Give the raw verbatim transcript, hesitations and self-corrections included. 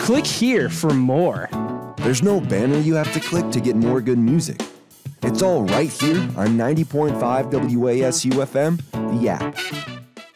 Click here for more. There's no banner you have to click to get more good music. It's all right here on ninety point five W A S U F M, the app.